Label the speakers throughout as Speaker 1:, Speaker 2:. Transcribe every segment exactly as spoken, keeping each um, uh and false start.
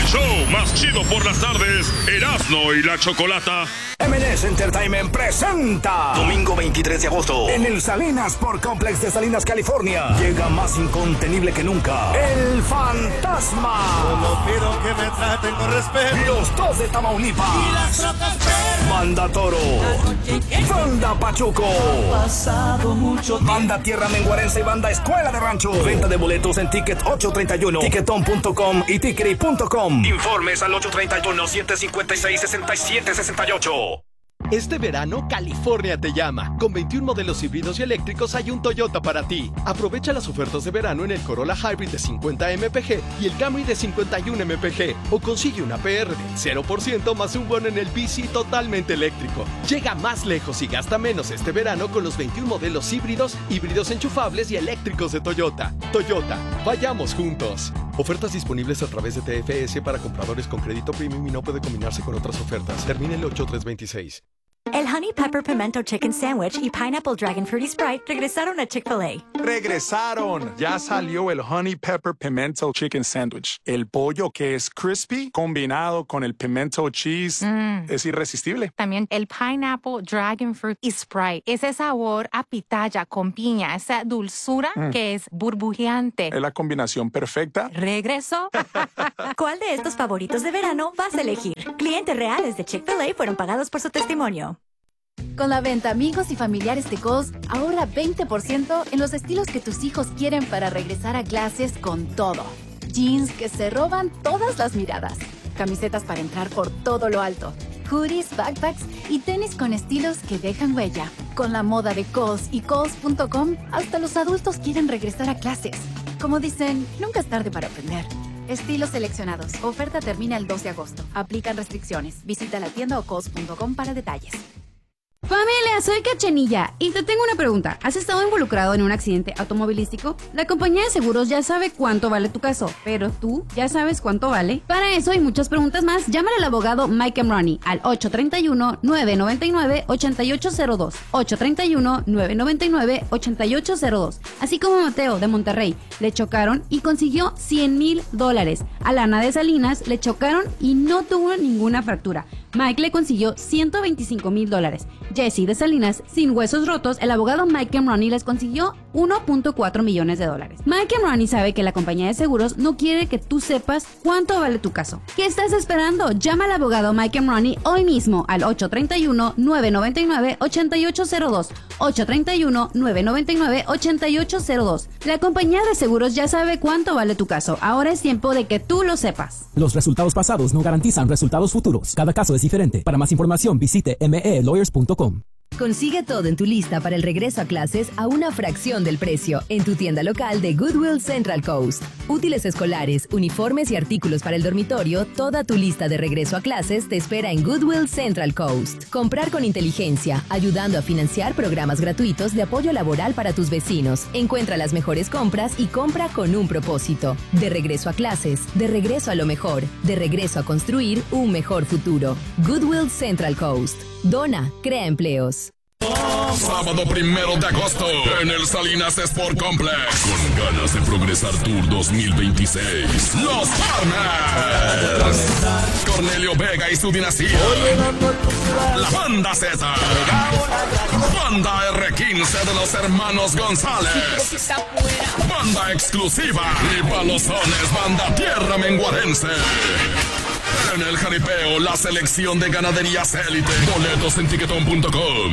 Speaker 1: show más chido por las tardes, Erasmo y la Chocolata.
Speaker 2: M and S Entertainment presenta domingo veintitrés de agosto en el Salinas Sport Complex de Salinas, California. Llega más incontenible que nunca El Fantasma.
Speaker 3: Solo pido que me traten con respeto.
Speaker 2: Los dos de Tamaulipas.
Speaker 3: Y las trocas verdes.
Speaker 2: Banda Toro. Banda Pachuco.
Speaker 3: Pasado mucho
Speaker 2: Banda Tierra Menguarense y Banda Escuela de Rancho. Venta de boletos en Ticket ocho treinta y uno, Ticketon punto com y Tickery punto com. Informes al ocho treinta y uno, siete cincuenta y seis, sesenta y siete sesenta y ocho.
Speaker 4: Este verano, California te llama. Con veintiún modelos híbridos y eléctricos hay un Toyota para ti. Aprovecha las ofertas de verano en el Corolla Hybrid de cincuenta M P G y el Camry de cincuenta y uno M P G. O consigue una P R de cero por ciento más un bono en el B C totalmente eléctrico. Llega más lejos y gasta menos este verano con los veintiún modelos híbridos, híbridos enchufables y eléctricos de Toyota. Toyota, vayamos juntos. Ofertas disponibles a través de T F S para compradores con crédito premium y no puede combinarse con otras ofertas. Termina el ocho tres veintiséis.
Speaker 5: El Honey Pepper Pimento Chicken Sandwich y Pineapple Dragon Fruity Sprite regresaron a Chick-fil-A.
Speaker 6: ¡Regresaron! Ya salió el Honey Pepper Pimento Chicken Sandwich. El pollo que es crispy combinado con el pimento cheese mm. es irresistible.
Speaker 7: También el Pineapple Dragon Fruit y Sprite. Ese sabor a pitaya con piña, esa dulzura mm. que es burbujeante.
Speaker 6: Es la combinación perfecta.
Speaker 7: ¿Regreso?
Speaker 5: ¿Cuál de estos favoritos de verano vas a elegir? Clientes reales de Chick-fil-A fueron pagados por su testimonio.
Speaker 8: Con la venta amigos y familiares de Kohl's, ahorra veinte por ciento en los estilos que tus hijos quieren para regresar a clases con todo. Jeans que se roban todas las miradas, camisetas para entrar por todo lo alto, hoodies, backpacks y tenis con estilos que dejan huella. Con la moda de Kohl's y Kohl's punto com, hasta los adultos quieren regresar a clases. Como dicen, nunca es tarde para aprender. Estilos seleccionados. Oferta termina el dos de agosto. Aplican restricciones. Visita la tienda o Kohl's punto com para detalles.
Speaker 9: Familia, soy Cachanilla y te tengo una pregunta. ¿Has estado involucrado en un accidente automovilístico? La compañía de seguros ya sabe cuánto vale tu caso, pero ¿tú ya sabes cuánto vale? Para eso y muchas preguntas más, llámale al abogado Mike Emroni al ocho tres uno, nueve nueve nueve, ocho ocho cero dos, ocho tres uno, nueve nueve nueve, ocho ocho cero dos. Así como Mateo de Monterrey, le chocaron y consiguió cien mil dólares. A Lana de Salinas le chocaron y no tuvo ninguna fractura. Mike le consiguió ciento veinticinco mil dólares. Jesse de Salinas, sin huesos rotos, el abogado Mike Emroni les consiguió uno punto cuatro millones de dólares. Mike Emroni sabe que la compañía de seguros no quiere que tú sepas cuánto vale tu caso. ¿Qué estás esperando? Llama al abogado Mike Emroni hoy mismo al ocho tres uno, nueve nueve nueve, ocho ocho cero dos, ocho tres uno, nueve nueve nueve, ocho ocho cero dos. La compañía de seguros ya sabe cuánto vale tu caso. Ahora es tiempo de que tú lo sepas.
Speaker 10: Los resultados pasados no garantizan resultados futuros. Cada caso es diferente. Para más información visite m e lawyers punto com.
Speaker 11: Consigue todo en tu lista para el regreso a clases a una fracción del precio en tu tienda local de Goodwill Central Coast. Útiles escolares, uniformes y artículos para el dormitorio, toda tu lista de regreso a clases te espera en Goodwill Central Coast. Comprar con inteligencia, ayudando a financiar programas gratuitos de apoyo laboral para tus vecinos. Encuentra las mejores compras y compra con un propósito. De regreso a clases, de regreso a lo mejor, de regreso a construir un mejor futuro. Goodwill Central Coast. Dona, crea empleos.
Speaker 1: Sábado primero de agosto en el Salinas Sport Complex. Con ganas de progresar Tour dos mil veintiséis. Los Farmers. Cornelio Vega y su dinastía. La Banda Z. Banda R quince de los hermanos González. Banda exclusiva. Y Palozones, Banda Tierra Menguarense. En el jaripeo, la selección de ganaderías élite. Boletos en Ticketon punto com.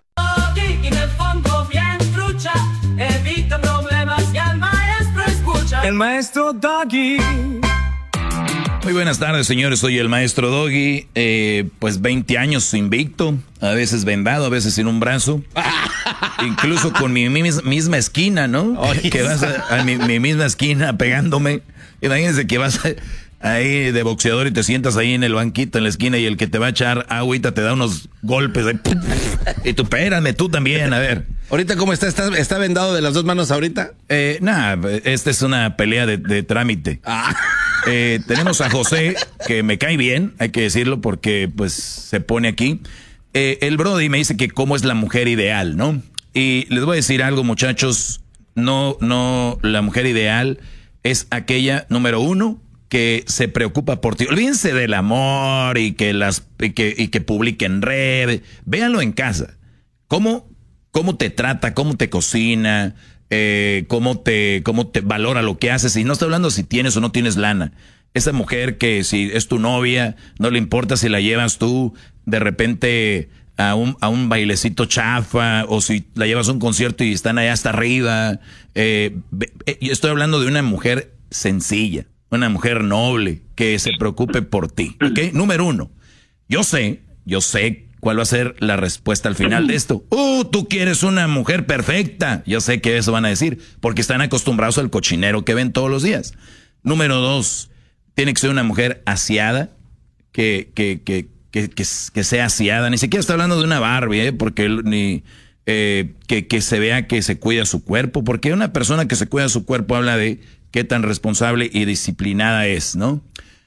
Speaker 3: El maestro Doggy.
Speaker 12: Muy buenas tardes, señores. Soy el maestro Doggy. Eh, pues veinte años invicto. A veces vendado, a veces sin un brazo. Incluso con mi mis, misma esquina, ¿no? Oye, que vas a, a mi, mi misma esquina pegándome. Imagínense que vas a... ahí de boxeador y te sientas ahí en el banquito en la esquina y el que te va a echar agüita te da unos golpes ahí, y tú, espérame, tú también, a ver.
Speaker 13: ¿Ahorita cómo está? ¿Está, está vendado de las dos manos ahorita?
Speaker 12: Eh, nada, esta es una pelea de, de trámite. Ah. Eh, tenemos a José, que me cae bien, hay que decirlo, porque pues se pone aquí. Eh, el Brody me dice que cómo es la mujer ideal, ¿no? Y les voy a decir algo, muchachos, no, no, la mujer ideal es aquella, número uno, que se preocupa por ti. Olvídense del amor y que las y que, y que publique en red. Véanlo en casa. ¿Cómo, cómo te trata, cómo te cocina, eh, cómo te, cómo te valora lo que haces? Y no estoy hablando si tienes o no tienes lana. Esa mujer que si es tu novia, no le importa si la llevas tú de repente a un, a un bailecito chafa, o si la llevas a un concierto y están allá hasta arriba. Eh, yo estoy hablando de una mujer sencilla, una mujer noble, que se preocupe por ti. ¿Ok? Número uno, yo sé, yo sé cuál va a ser la respuesta al final de esto. ¡Uh, tú quieres una mujer perfecta! Yo sé que eso van a decir, porque están acostumbrados al cochinero que ven todos los días. Número dos, tiene que ser una mujer aseada, que, que, que, que, que, que sea aseada. Ni siquiera está hablando de una Barbie, ¿eh? Porque ni eh, que, que se vea que se cuida su cuerpo, porque una persona que se cuida su cuerpo habla de qué tan responsable y disciplinada es, ¿no?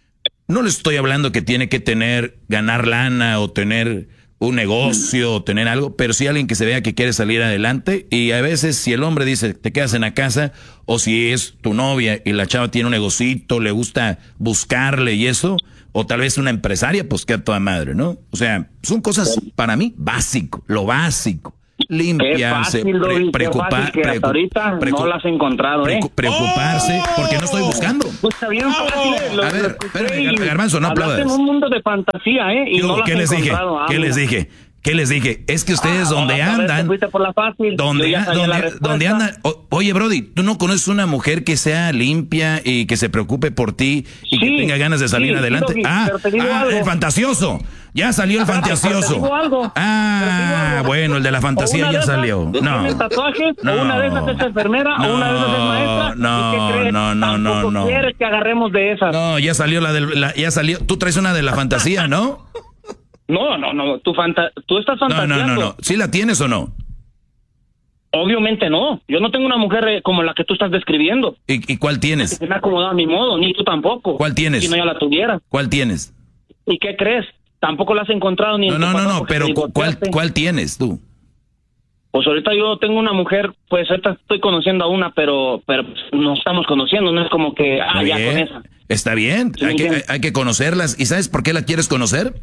Speaker 12: No le estoy hablando que tiene que tener, ganar lana o tener un negocio o tener algo, pero sí alguien que se vea que quiere salir adelante. Y a veces si el hombre dice te quedas en la casa, o si es tu novia y la chava tiene un negocito, le gusta buscarle y eso, o tal vez una empresaria, pues queda toda madre, ¿no? O sea, son cosas para mí básico, lo básico. Limpiarse,
Speaker 14: fácil,
Speaker 12: pre
Speaker 14: Doggy,
Speaker 12: preocupar,
Speaker 14: que hasta ahorita no las he encontrado, ¿eh?
Speaker 12: Preocuparse, porque no estoy buscando.
Speaker 14: Pues está bien fácil.
Speaker 12: A ver, espérame, Garbanzo, no aplaudas.
Speaker 14: en un mundo de fantasía, ¿eh? Y
Speaker 12: Yo,
Speaker 14: no las
Speaker 12: ¿qué
Speaker 14: he
Speaker 12: les dije?
Speaker 14: encontrado. Ah,
Speaker 12: ¿Qué
Speaker 14: mira.
Speaker 12: les dije? ¿Qué les dije? Es que ustedes
Speaker 14: Ah,
Speaker 12: donde
Speaker 14: a ver,
Speaker 12: andan,
Speaker 14: te fuiste por la fácil.
Speaker 12: donde,
Speaker 14: Yo ya sabía la
Speaker 12: donde,
Speaker 14: respuesta.
Speaker 12: donde andan, o- oye Brody, ¿tú no conoces una mujer que sea limpia y que se preocupe por ti y que
Speaker 14: Sí,
Speaker 12: tenga ganas de salir
Speaker 14: sí,
Speaker 12: adelante?
Speaker 14: Doggy,
Speaker 12: ah,
Speaker 14: pero te digo
Speaker 12: ah,
Speaker 14: algo.
Speaker 12: el fantasioso. Ya salió el
Speaker 14: Pero te
Speaker 12: fantasioso.
Speaker 14: digo algo.
Speaker 12: Ah, bueno, el de la
Speaker 14: O
Speaker 12: fantasía
Speaker 14: una
Speaker 12: ya
Speaker 14: de esas
Speaker 12: salió.
Speaker 14: tiene
Speaker 12: No.
Speaker 14: tatuajes,
Speaker 12: No.
Speaker 14: o una de esas es enfermera, o una de esas es maestra.
Speaker 12: No,
Speaker 14: ¿Y qué crees?
Speaker 12: no, no, no,
Speaker 14: Tampoco
Speaker 12: no.
Speaker 14: quieres que agarremos de esas.
Speaker 12: No, ya salió la del, la- ya salió. Tú traes una de la fantasía, ¿no?
Speaker 14: No, no, no. Tu fanta tú estás
Speaker 12: No,
Speaker 14: fantaseando.
Speaker 12: no, no, no. ¿Sí la tienes o no?
Speaker 14: Obviamente no. Yo no tengo una mujer eh, como la que tú estás describiendo.
Speaker 12: ¿Y, y cuál
Speaker 14: Que
Speaker 12: tienes?
Speaker 14: se me ha acomodado a mi modo, ni tú tampoco.
Speaker 12: ¿Cuál tienes?
Speaker 14: Si no, ya la tuviera.
Speaker 12: ¿Cuál tienes?
Speaker 14: ¿Y qué crees? Tampoco la has encontrado ni
Speaker 12: No,
Speaker 14: en tu
Speaker 12: no, no,
Speaker 14: pasado
Speaker 12: no,
Speaker 14: porque
Speaker 12: pero
Speaker 14: te
Speaker 12: cu- ¿cuál,
Speaker 14: divorciaste.
Speaker 12: ¿cuál tienes tú?
Speaker 14: Pues ahorita yo tengo una mujer, pues ahorita estoy conociendo a una, pero pero pues, nos estamos conociendo, no es como que, ah,
Speaker 12: Está
Speaker 14: ya
Speaker 12: bien,
Speaker 14: con esa.
Speaker 12: Está bien,
Speaker 14: Sí,
Speaker 12: hay, que,
Speaker 14: bien.
Speaker 12: hay que conocerlas. ¿Y sabes por qué la quieres conocer?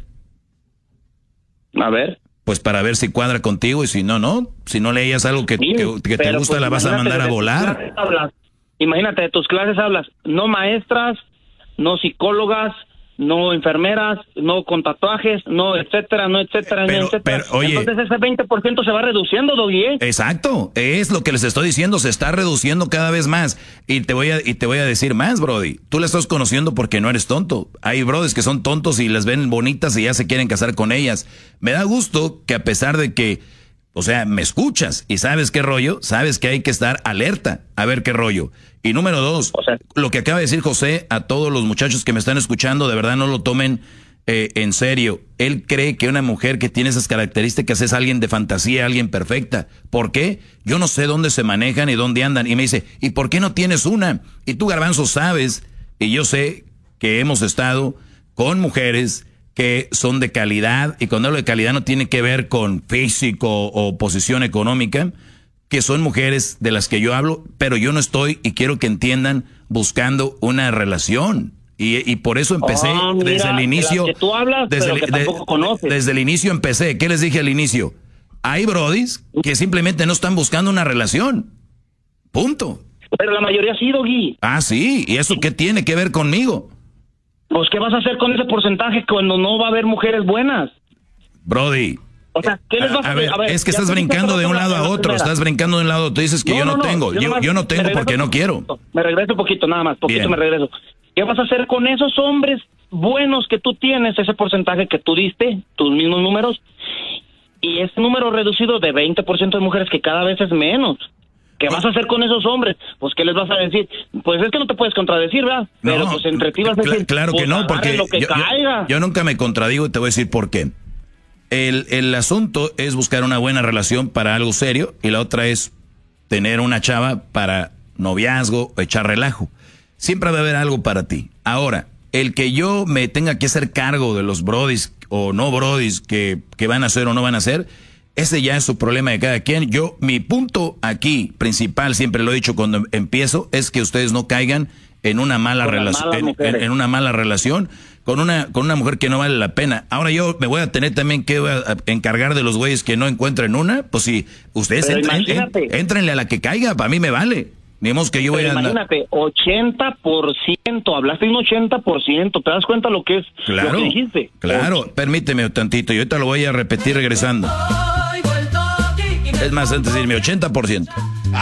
Speaker 14: A ver.
Speaker 12: Pues para ver si cuadra contigo y si no, no. Si no leías algo que,
Speaker 14: Sí,
Speaker 12: que- que te
Speaker 14: pero,
Speaker 12: gusta,
Speaker 14: pues,
Speaker 12: la vas a
Speaker 14: imagínate,
Speaker 12: mandar a
Speaker 14: de tus
Speaker 12: volar.
Speaker 14: clases hablas. Imagínate, de tus clases hablas, no maestras, no psicólogas, no enfermeras, no con tatuajes, no etcétera, no etcétera,
Speaker 12: Pero-
Speaker 14: no etcétera.
Speaker 12: pero, oye.
Speaker 14: Entonces ese veinte por ciento se va reduciendo, Doggy, ¿eh?
Speaker 12: Exacto, es lo que les estoy diciendo, se está reduciendo cada vez más. Y te voy a, y te voy a decir más, Brody. Tú la estás conociendo porque no eres tonto. Hay brodis que son tontos y las ven bonitas y ya se quieren casar con ellas. Me da gusto que a pesar de que, o sea, me escuchas y sabes qué rollo, sabes que hay que estar alerta a ver qué rollo. Y número dos, lo que acaba de decir José a todos los muchachos que me están escuchando, de verdad no lo tomen eh, en serio. Él cree que una mujer que tiene esas características es alguien de fantasía, alguien perfecta. ¿Por qué? Yo no sé dónde se manejan y dónde andan. Y me dice, ¿y por qué no tienes una? Y tú, Garbanzo, sabes, y yo sé que hemos estado con mujeres que son de calidad, y cuando hablo de calidad no tiene que ver con físico o posición económica, que son mujeres de las que yo hablo, pero yo no estoy, y quiero que entiendan, buscando una relación. Y, y por eso empecé
Speaker 14: Oh, mira,
Speaker 12: desde el
Speaker 14: de
Speaker 12: inicio.
Speaker 14: las que tú hablas,
Speaker 12: desde,
Speaker 14: pero
Speaker 12: el-
Speaker 14: que tampoco conoces.
Speaker 12: desde el inicio empecé. ¿Qué les dije al inicio? Hay brodis que simplemente no están buscando una relación. Punto.
Speaker 14: Pero la mayoría sí, Doggy.
Speaker 12: Ah, sí. ¿Y eso qué tiene que ver conmigo?
Speaker 14: Pues, ¿qué vas a hacer con ese porcentaje cuando no va a haber mujeres buenas?
Speaker 12: Brody.
Speaker 14: O sea, ¿qué les vas a,
Speaker 12: A ver, es que
Speaker 14: ya
Speaker 12: estás
Speaker 14: te
Speaker 12: brincando
Speaker 14: dijiste
Speaker 12: de un
Speaker 14: la-
Speaker 12: lado a
Speaker 14: la
Speaker 12: otro,
Speaker 14: primera.
Speaker 12: estás brincando de un lado a otro. Dices que yo no, tengo, yo,
Speaker 14: nomás
Speaker 12: yo no
Speaker 14: me
Speaker 12: tengo
Speaker 14: regreso
Speaker 12: porque no
Speaker 14: un
Speaker 12: quiero.
Speaker 14: poquito. Me regreso un poquito, nada más, poquito
Speaker 12: Bien.
Speaker 14: me regreso. ¿Qué vas a hacer con esos hombres buenos que tú tienes, ese porcentaje que tú diste, tus mismos números, y ese número reducido de veinte por ciento de mujeres que cada vez es menos? ¿Qué vas a hacer con esos hombres? Pues, ¿qué les vas a decir? Pues es que no te puedes contradecir, ¿verdad? Pero
Speaker 12: No,
Speaker 14: pues entre ti vas a
Speaker 12: Cla-
Speaker 14: decir,
Speaker 12: claro que
Speaker 14: pues,
Speaker 12: no,
Speaker 14: agarre
Speaker 12: porque
Speaker 14: lo que
Speaker 12: yo, yo-
Speaker 14: caiga.
Speaker 12: yo nunca me contradigo y te voy a decir por qué. El, el asunto es buscar una buena relación para algo serio y la otra es tener una chava para noviazgo o echar relajo. Siempre va a haber algo para ti. Ahora, el que yo me tenga que hacer cargo de los brodis o no brodis que, que van a hacer o no van a hacer, ese ya es su problema de cada quien. Yo, mi punto aquí principal, siempre lo he dicho cuando empiezo, es que ustedes no caigan en una mala
Speaker 14: Con las
Speaker 12: relación,
Speaker 14: malas
Speaker 12: en,
Speaker 14: mujeres.
Speaker 12: en- en una mala relación, con una, con una mujer que no vale la pena. Ahora yo me voy a tener también que a- a encargar de los güeyes que no encuentren una, pues si ustedes
Speaker 14: Pero
Speaker 12: entren,
Speaker 14: imagínate.
Speaker 12: en- éntrenle a la que caiga, para mí me vale. Digamos que yo voy
Speaker 14: Pero
Speaker 12: a andar.
Speaker 14: imagínate, ochenta por ciento, hablaste de un ochenta por ciento, ¿te das cuenta lo que es
Speaker 12: Claro,
Speaker 14: lo que dijiste?
Speaker 12: claro, permíteme tantito, yo ahorita lo voy a repetir regresando. Es más, antes de irme, ochenta por ciento.